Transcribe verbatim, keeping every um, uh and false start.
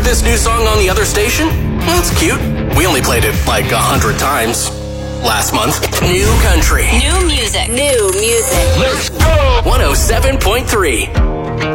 this new song on the other station? That's cute. We only played it like a hundred times last month. New country. New music. New music. Let's go! one oh seven point three.